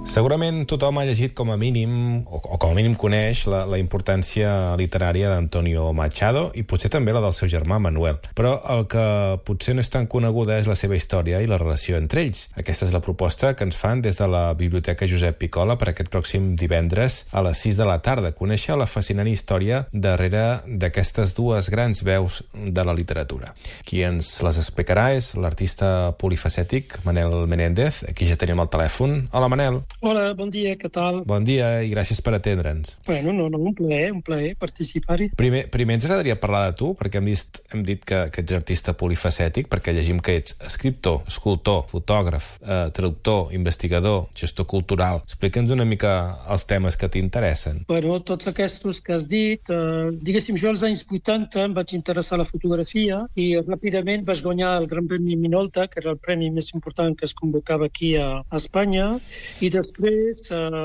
Segurament tothom ha llegit com a mínim, o com a mínim coneix, la importància literària d'Antonio Machado i potser també la del seu germà Manuel. Però el que potser no és tan coneguda és la seva història i la relació entre ells. Aquesta és la proposta que ens fan des de la Biblioteca Josep Picola per aquest pròxim divendres a les 6 de la tarda. Conèixer la fascinant història darrere d'aquestes dues grans veus de la literatura. Qui ens les explicarà és l'artista polifacètic Manel Menéndez. Aquí ja tenim el telèfon. Hola, Manel. Hola, bon dia, què tal? Bon dia i gràcies per atendre'ns. Bueno, un plaer participar-hi. Primer ens agradaria parlar de tu, perquè hem dit que ets artista polifacètic, perquè llegim que ets escriptor, escultor, fotògraf, traductor, investigador, gestor cultural. Explica'ns una mica els temes que t'interessen. Bueno, tots aquests que has dit, diguéssim, jo als anys 80 em vaig interessar a la fotografia i ràpidament vaig guanyar el Gran Premi Minolta, que era el premi més important que es convocava aquí a Espanya, i després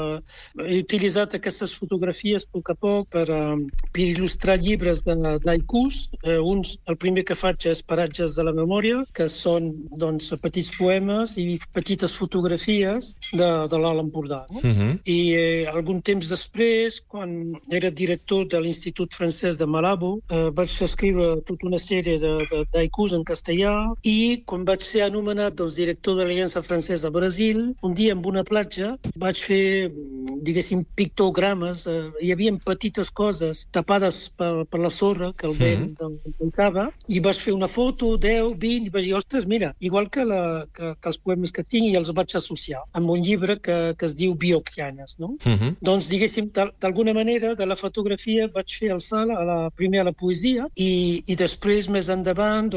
he utilitzat aquestes fotografies a poc per il·lustrar llibres d'haikus. El primer que faig és Paratges de la memòria, que són petits poemes i petites fotografies de l'Alt Empordà. No? I algun temps després, quan era director de l'Institut Francès de Malabo, vaig escriure tota una sèrie d'haikus en castellà i quan vaig ser anomenat director de l'Aliança Francesa a Brasil, un dia en una platja vaig fer, diguéssim, pictogrames. Hi havia petites coses tapades per la sorra que el vent envoltava i vaig fer una foto, 10, 20, i vaig dir, ostres, mira, igual que els poemes que tinc, i els vaig associar amb un llibre que es diu Bioclianes, no? Doncs, diguéssim, d'alguna manera, de la fotografia vaig fer el salt primer a la poesia i després, més endavant,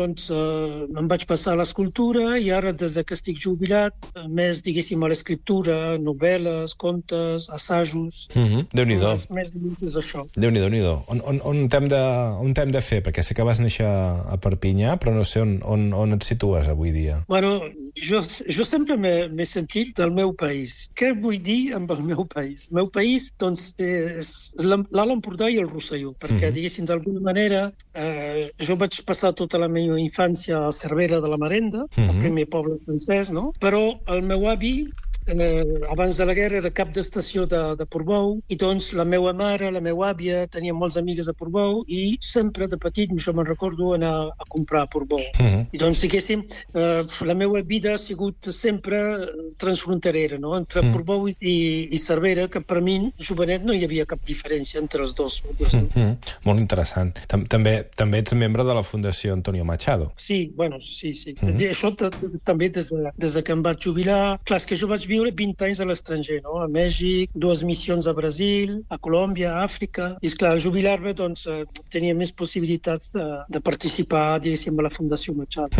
em vaig passar a l'escultura i ara, des que estic jubilat, més, diguéssim, a l'escriptura, novel·les, contes, assajos... Déu-n'hi-do. Més dins és això. Déu-n'hi-do. On t'hem de fer? Perquè sé que vas néixer a Perpinyà, però no sé on et situes avui dia. Bueno, jo sempre m'he sentit del meu país. Què vull dir amb el meu país? El meu país, doncs, és l'Alt Empordà i el Rosselló, perquè, diguéssim, d'alguna manera, jo vaig passar tota la meva infància a Cervera de la Marenda, el primer poble francès, no? Però el meu avi, abans de la guerra, era cap d'estació de Portbou, i doncs la meva mare, la meva àvia, tenia molts amigues a Portbou i sempre de petit jo me'n recordo anar a comprar a Portbou. I doncs, diguéssim, la meva vida ha sigut sempre transfronterera, no? Entre Portbou i Cervera, que per mi, jovenet, no hi havia cap diferència entre els dos. Molt interessant. També ets membre de la Fundació Antonio Machado. Sí, bueno, sí. Això també des que em vaig jubilar. Clar, és que jo vaig viure 20 anys a l'estranger, no? A Mèxic, 2 missions a Brasil, a Colòmbia, a Àfrica. I, esclar, al jubilar-me, doncs, tenia més possibilitats de participar, diguéssim, a la Fundació Machado.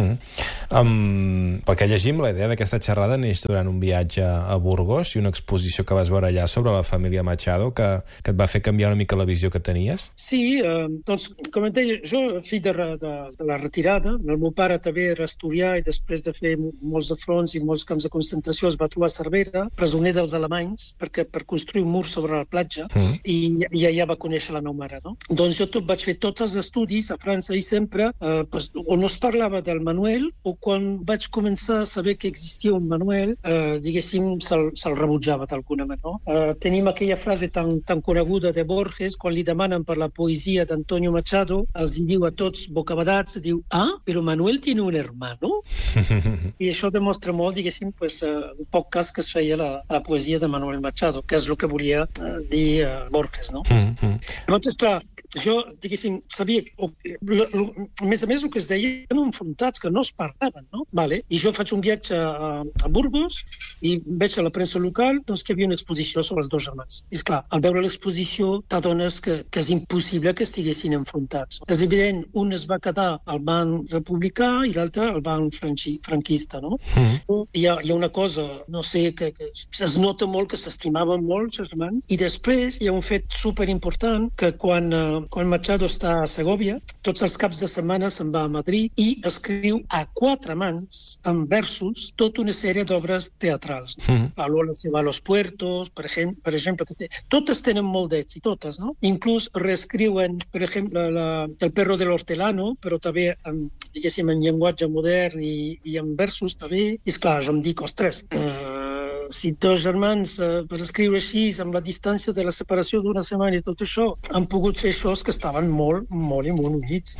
Pel que llegim, la idea d'aquesta xerrada neix durant un viatge a Burgos i una exposició que vas veure allà sobre la família Machado que et va fer canviar una mica la visió que tenies? Sí, doncs, com et deia, jo, fill de la retirada, el meu pare també era asturià i després de fer molts de fronts i molts camps de concentració es va trobar a Cervera, presoner dels alemanys, per construir un mur sobre la platja, i allà va conèixer la meva mare, no? Doncs jo vaig fer tots els estudis a França i sempre on no es parlava del Manuel, o quan vaig començar a saber que existia un Manuel, diguéssim, se'l rebutjava d'alguna manera, no? Tenim aquella frase tan coneguda de Borges, quan li demanen per la poesia d'Antonio Machado, els diu a tots bocabadats, diu, però Manuel tiene un hermano? I això demostra molt, diguéssim, un poc cas que es feia la poesia de Manuel Machado, que és el que volia dir Borges, no? Llavors, clar, jo, diguéssim, sabia... A més, el que es deia eren enfrontats, que no es parlaven, no? Vale. I jo faig un viatge a Burgos i veig a la premsa local doncs, que hi havia una exposició sobre els dos germans. I, esclar, al veure l'exposició t'adones que és impossible que estiguessin enfrontats. És evident, un es va quedar al banc republicà i l'altre al banc franquista, no? Hi ha una cosa, no sé, que es nota molt que s'estimaven molt, els germans. I després hi ha un fet superimportant que quan Machado està a Segòvia, tots els caps de setmana se'n va a Madrid i escriu a 4 mans, en versos, tota una sèrie d'obres teatrals. La Lola se va a los puertos, per exemple, que totes tenen molt d'èxit, totes, no? Inclús reescriuen, per exemple, El perro del hortelano, però també, diguéssim, en llenguatge modern i en versos també. I, esclar, jo em dic, ostres, si dos germans, per escriure així, amb la distància de la separació d'una setmana i tot això, han pogut fer això que estaven molt, molt i molt units.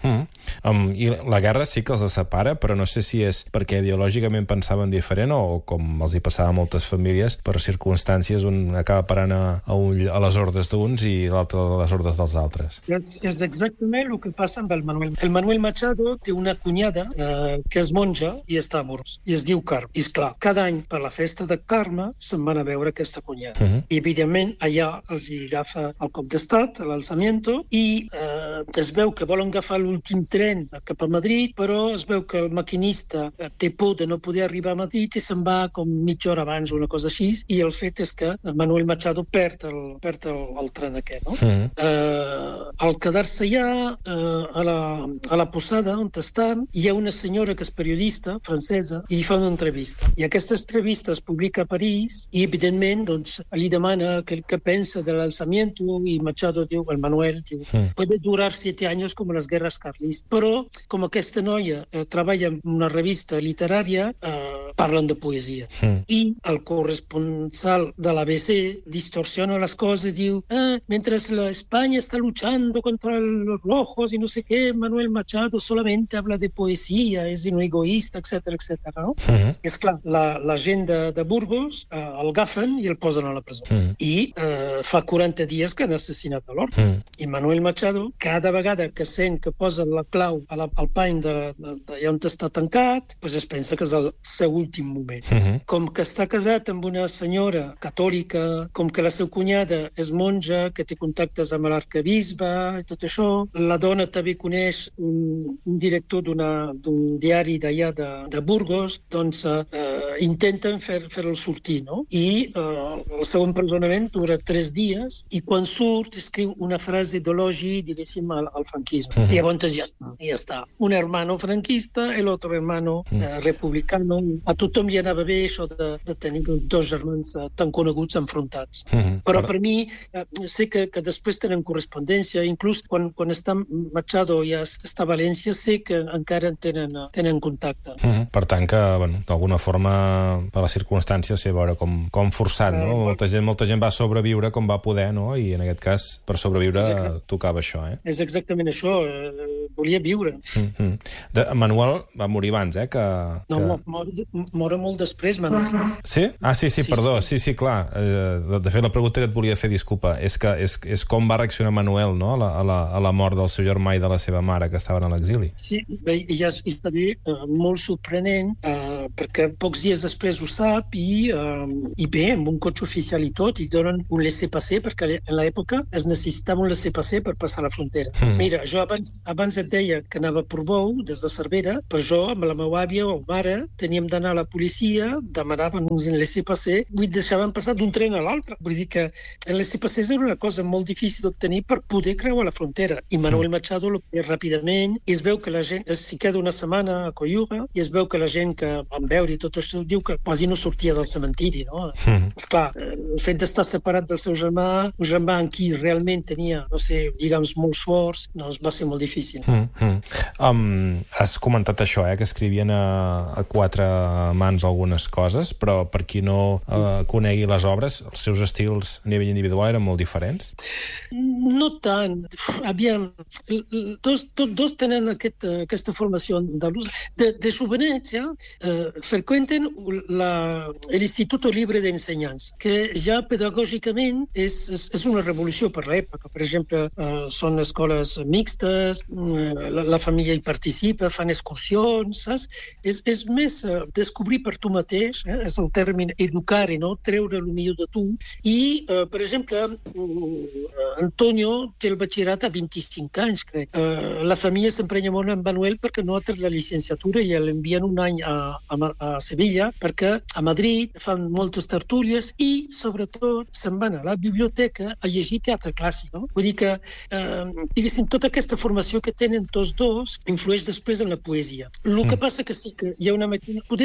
I la guerra sí que els separa, però no sé si és perquè ideològicament pensaven diferent o com els hi passava a moltes famílies, per circumstàncies un acaba parant a les ordres d'uns i l'altre a les ordres dels altres. És exactament el que passa amb el Manuel. El Manuel Machado té una cunyada que és monja i està a Burgos, i es diu Carme. I esclar, cada any per la festa de Carme se'n van a veure aquesta cunyada. I evidentment allà els hi agafa el cop d'estat, l'alçamiento, i es veu que volen agafar l'últim tren cap a Madrid, però es veu que el maquinista té por de no poder arribar a Madrid i se'n va com mitja hora abans o una cosa així, i el fet és que Manuel Machado perd el tren aquest, no? Al quedar-se allà, a la posada on estan, hi ha una senyora que és periodista francesa i li fa una entrevista. I aquesta entrevista es publica a París i, evidentment, doncs, li demana què pensa de l'alzamiento i Machado diu, el Manuel diu, puede durar 7 anys com les guerres carlistes. Però, com aquesta noia treballa en una revista literària, parlen de poesia. I el corresponsal de l'ABC distorsiona les coses, diu, mentre España está luchando contra los rojos y no sé qué, Manuel Machado solamente habla de poesía, és un egoísta, etcètera, no? És clar, la gent de Burgos el agafen i el posen a la presó. I fa 40 dies que han assassinat a l'hort. I Manuel Machado, cada vegada que sent que posa la clau al pany d'allà on està tancat, doncs es pensa que és el seu últim moment. Com que està casat amb una senyora catòlica, com que la seva cunyada és monja, que té contactes amb l'arquebisbe i tot això, la dona també coneix un director d'un diari d'allà de Burgos, doncs intenten fer-lo sortir, no? I el seu empresonament dura 3 dies i quan surt escriu una frase d'elogi, diguéssim, al franquisme. I llavors ja està. Un hermano franquista i l'altre hermano republicano. A tothom li anava bé això de tenir dos germans tan coneguts enfrontats. Però per mi, sé que després tenen correspondència, inclús quan està Machado i està a València, sé que encara tenen contacte. Per tant que, d'alguna forma, per les circumstàncies, sé veure com forçat, no? Molta gent va sobreviure com va poder, no? I en aquest cas, per sobreviure, tocava això, eh? És exactament això, volia viure. Manuel va morir abans, eh? No, mora molt després, Manuel. Sí? Sí, perdó, sí, clar. De fet, la pregunta que et volia fer, disculpa, és com va reaccionar Manuel, no?, a la mort del seu germà i de la seva mare, que estaven a l'exili. Sí, i també molt sorprenent, perquè pocs dies després ho sap i bé, amb un cotxe oficial i tot, i donen un laissez-passer, perquè en l'època es necessitava un laissez-passer per passar la frontera. Mira, jo abans et deia que anava a Portbou, des de Cervera, però jo, amb la meva àvia o mare, teníem d'anar a la policia, demanaven un laissez-passer, i deixaven passar d'un tren a l'altre. Vull dir que el laissez-passer era una cosa molt difícil d'obtenir per poder creuar la frontera. I Manuel Machado lo feia ràpidament, i es veu que la gent s'hi queda una setmana a Coihuga, i es veu que la gent que van veure i tot això diu que quasi no sortia del cementiri, no? Esclar, el fet d'estar separat del seu germà, un germà en qui realment tenia, no sé, diguem, molts forts, doncs va ser molt difícil. Has comentat això, que escrivien a 4 mans algunes coses, però per qui no conegui les obres, els seus estils a nivell individual eren molt diferents? No tant. Aviam, tots tenen aquesta formació andalús. De jovenets, freqüenten l'Instituto Libre d'Ensenyança, que ja pedagògicament és una revolució per l'època. Per exemple, són escoles mixtes, la família hi participa, fan excursions, saps? És més descobrir per tu mateix, és el terme educar, no? Treure el millor de tu. I, per exemple, Antonio té el batxillerat a 25 anys, crec. La família s'emprenya molt amb Manuel perquè no ha tret la llicenciatura i l'envien un any a Sevilla perquè a Madrid fan moltes tertúlies i, sobretot, se'n van a la biblioteca a llegir teatre clàssic. No? Vull dir que, diguéssim, tota aquesta formació que tenen tots dos influeix després en la poesia. El que passa que sí que hi ha una... Poder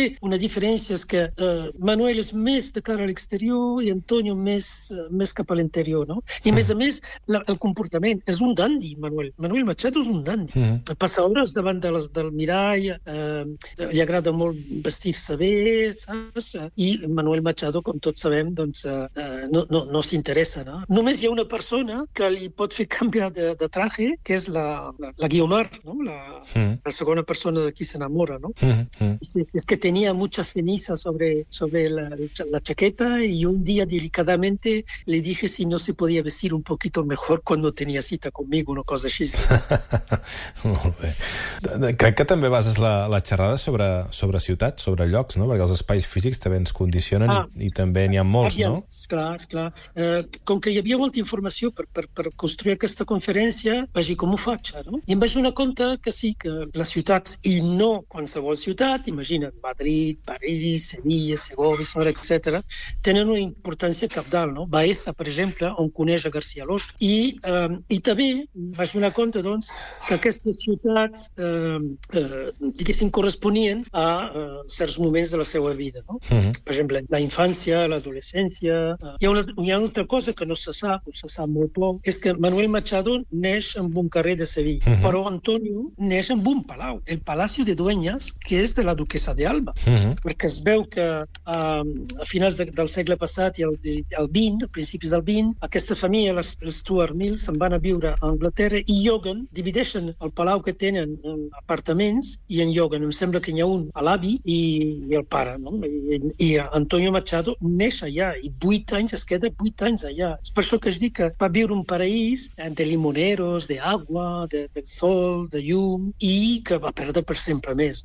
potser una diferència és que Manuel és més de cara a l'exterior i Antonio més cap a l'interior, no? I a més, el comportament és un dandy, Manuel. Manuel Machado és un dandy. Passa hores davant del mirall, li agrada molt vestir-se bé, saps? I Manuel Machado, com tots sabem, doncs no s'interessa, no? Només hi ha una persona que li pot fer canviar de traje, que és la Guiomar, no? La segona persona de qui s'enamora, ¿no? Es que tenía muchas cenizas sobre la chaqueta y un día delicadamente le dije si no se podía vestir un poquito mejor cuando tenía cita conmigo, una cosa així. Molt bé. Crec que també bases la xerrada sobre ciutats, sobre llocs, no? Perquè els espais físics també ens condicionen i també n'hi ha molts, no? Esclar. Com que hi havia molta informació per construir aquesta conferència, vaig dir com ho faig, no? I em vaig donar compte que sí, que les ciutats, i no qualsevol ciutat, imagina't, Madrid, París, Sevilla, Segovia, etc., tenen una importància cabdal, no? Baeza, per exemple, on coneix a García Lorca. I també vaig donar compte, doncs, que aquestes ciutats, diguéssim, corresponien a certs moments de la seva vida, no? Per exemple, la infància, l'adolescència. Hi ha una altra cosa que no se sap, o se sap molt poc, és que Manuel Machado neix en un carrer de Sevilla, però Antonio neix en un palau, el Palacio de Dueñas, que és de la duquesa de Alba, perquè es veu que a finals del segle passat i al XX, a principis del XX, aquesta família, els Stuart Mills, se'n van a viure a Anglaterra i lloguen, divideixen el palau que tenen en apartaments i en lloguen. Em sembla que hi ha un a l'avi i el pare, no? I Antonio Machado neix allà i 8 anys, es queda 8 anys allà. És per això que es diu que va viure un paraís de limoneros, d'aigua, de sol, de llum, i que va perdre per sempre més.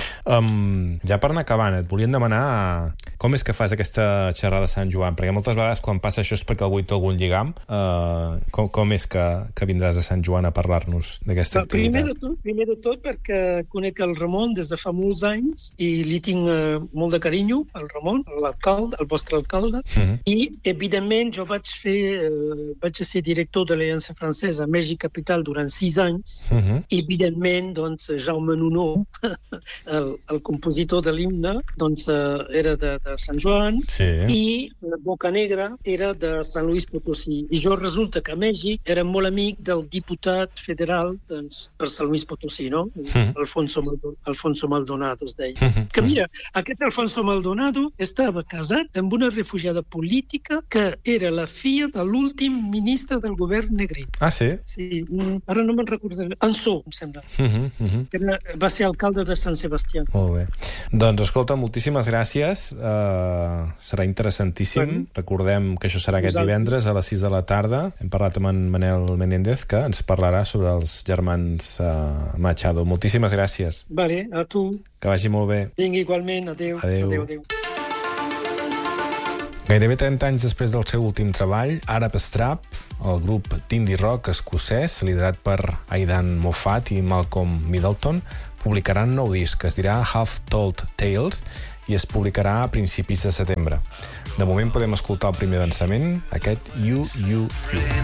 Ja per anar acabant, et volíem demanar com és que fas aquesta xerrada de Sant Joan, perquè moltes vegades quan passa això és perquè algú hi té algun lligam. Com és que vindràs a Sant Joan a parlar-nos d'aquesta activitat? Primer de tot perquè conec el Ramon des de fa molts anys i li tinc molt de carinyo, el Ramon, l'alcalde, el vostre alcalde, i evidentment jo vaig ser director de l'Aliança Francesa a Mèxic Capital durant 6 anys, i evidentment doncs Jaume Nuno, el compositor de l'himne, doncs era de Sant Joan, i Bocanegra era de Sant Luis Potosí. I jo resulta que a Mèxic era molt amic del diputat federal per Sant Luis Potosí, no? Alfonso Maldonado es deia. Que mira, aquest Alfonso Maldonado estava casat amb una refugiada política que era la filla de l'últim ministre del govern negrí. Ah, sí? Sí, ara no me'n recordo. Ansó, em sembla. Va ser alcalde de Sant Sebastià. Molt bé. Doncs, escolta, moltíssimes gràcies. Serà interessantíssim. Recordem que això serà aquest divendres a les 6 de la tarda. Hem parlat amb en Manel Menéndez, que ens parlarà sobre els germans Machado. Moltíssimes gràcies. Vale, a tu. Que vagi molt bé. Vinga, igualment. Adéu. Gairebé 30 anys després del seu últim treball, Arab Strap, el grup d'indie rock escocès, liderat per Aidan Moffat i Malcolm Middleton, publicaran un nou disc que es dirà Half Told Tales i es publicarà a principis de setembre. De moment podem escoltar el primer avançament, aquest You.